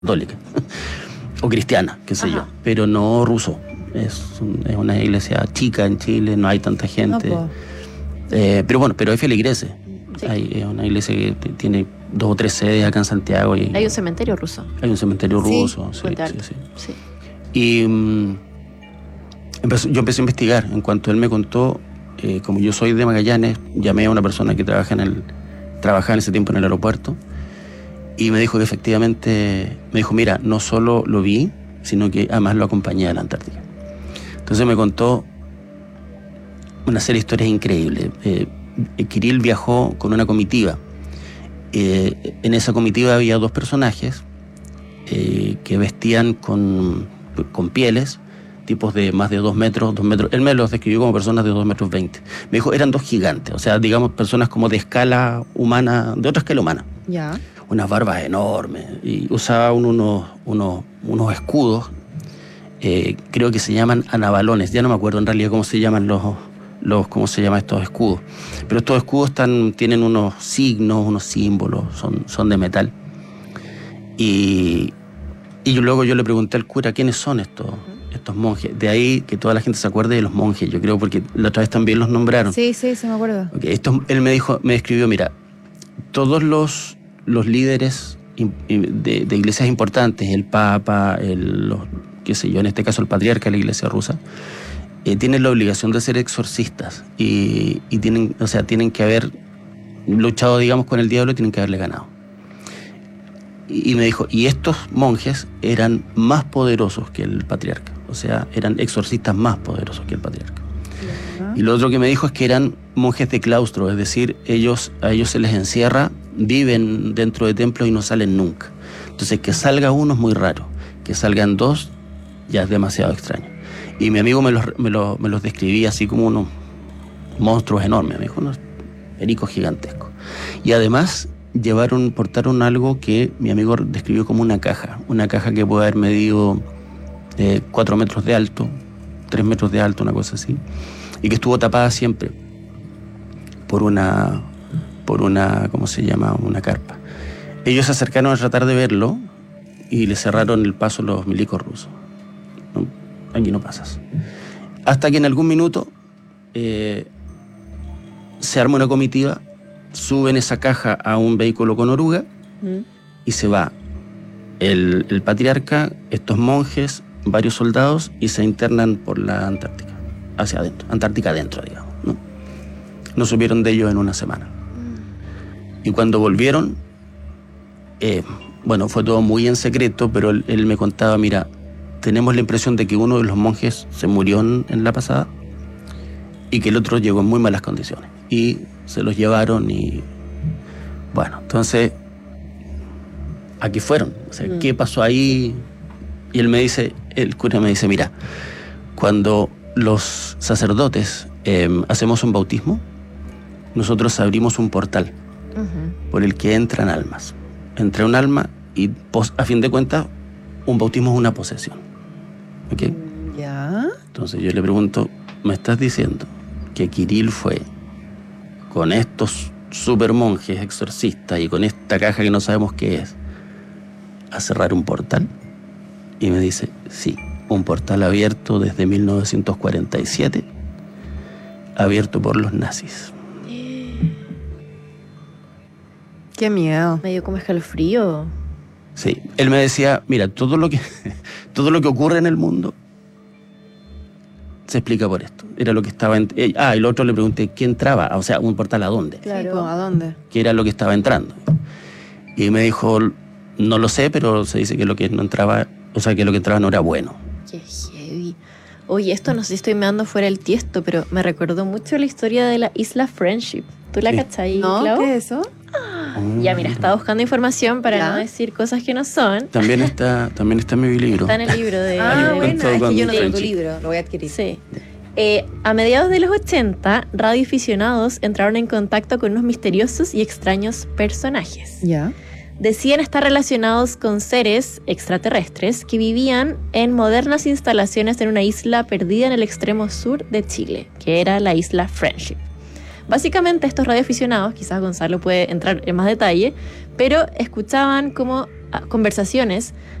católica o cristiana, qué sé yo, pero no ruso. Es una iglesia chica en Chile, no hay tanta gente. Pero bueno, pero hay feligreses. Sí. Hay una iglesia que tiene 2 o 3 sedes acá en Santiago. Y hay un cementerio ruso. Hay un cementerio ruso, sí. Y yo empecé a investigar. En cuanto él me contó, como yo soy de Magallanes, llamé a una persona que trabajaba en ese tiempo en el aeropuerto, y me dijo que efectivamente, mira, no solo lo vi, sino que además lo acompañé a la Antártica. Entonces me contó una serie de historias increíbles. Kirill viajó con una comitiva. En esa comitiva había 2 personajes que vestían con pieles, tipos de más de 2 metros. Él me los describió como personas de 2,20 metros. Me dijo, eran 2 gigantes, o sea, digamos, personas como de escala humana, de otra escala humana. Ya. Unas barbas enormes, y usaban unos escudos, creo que se llaman anabalones, ya no me acuerdo en realidad cómo se llaman cómo se llaman estos escudos, pero estos escudos tienen unos signos, unos símbolos, son de metal. Y luego yo le pregunté al cura, ¿quiénes son estos monjes? De ahí que toda la gente se acuerde de los monjes, yo creo, porque la otra vez también los nombraron. Sí, me acuerdo. Okay, él me describió, mira, todos los líderes de iglesias importantes, el Papa, qué sé yo, en este caso el patriarca de la iglesia rusa, tienen la obligación de ser exorcistas y tienen que haber luchado, digamos, con el diablo y tienen que haberle ganado. Y me dijo, y estos monjes eran más poderosos que el patriarca, o sea, eran exorcistas más poderosos que el patriarca. Uh-huh. Y lo otro que me dijo es que eran monjes de claustro, es decir, a ellos se les encierra, viven dentro de templos y no salen nunca. Entonces, que salga uno es muy raro, que salgan 2 ya es demasiado extraño. Y mi amigo me los describía así como unos monstruos enormes, me dijo, unos pericos gigantescos. Y además portaron algo que mi amigo describió como una caja que puede haber medido 4 metros de alto, 3 metros de alto, una cosa así, y que estuvo tapada siempre por una ¿cómo se llama? Una carpa. Ellos se acercaron a tratar de verlo y le cerraron el paso a los milicos rusos. No, aquí no pasas. Hasta que en algún minuto se arma una comitiva, suben esa caja a un vehículo con oruga y se va el patriarca, estos monjes, varios soldados, y se internan por la Antártica, hacia adentro, Antártica adentro, digamos, ¿no? No supieron de ellos en una semana. Y cuando volvieron, fue todo muy en secreto, pero él me contaba, mira, tenemos la impresión de que uno de los monjes se murió en la pasada y que el otro llegó en muy malas condiciones. Y se los llevaron y... Bueno, entonces, aquí fueron. O sea, ¿qué pasó ahí? Y el cura me dice, mira, cuando los sacerdotes hacemos un bautismo, nosotros abrimos un portal por el que entran almas. Entra un alma y, a fin de cuentas, un bautismo es una posesión. ¿Ok? Ya. Entonces yo le pregunto, ¿me estás diciendo que Kirill fue con estos super monjes exorcistas y con esta caja que no sabemos qué es a cerrar un portal? Y me dice, sí, un portal abierto desde 1947, abierto por los nazis. Qué miedo. Me dio como escalofrío. Sí, él me decía, mira, todo lo que ocurre en el mundo se explica por esto. Era lo que estaba y el otro le pregunté, ¿qué entraba? O sea, un portal ¿a dónde? Claro, ¿a dónde? ¿Qué era lo que estaba entrando? Y me dijo, no lo sé, pero se dice que lo que no entraba, o sea, que lo que entraba no era bueno. Qué heavy. Oye, esto no sé si estoy meando fuera el tiesto, pero me recordó mucho la historia de la isla Friendship. ¿Tú la cachai, ¿No? Clau? ¿Qué es eso? Ya, mira, estaba buscando información para no decir cosas que no son. También está en mi libro. Está en el libro de... bueno, es que yo no tengo tu libro, lo voy a adquirir. Sí. A mediados de los 80, radioaficionados entraron en contacto con unos misteriosos y extraños personajes. Ya. Decían estar relacionados con seres extraterrestres que vivían en modernas instalaciones en una isla perdida en el extremo sur de Chile, que era la isla Friendship. Básicamente estos radioaficionados, quizás Gonzalo puede entrar en más detalle, pero escuchaban como conversaciones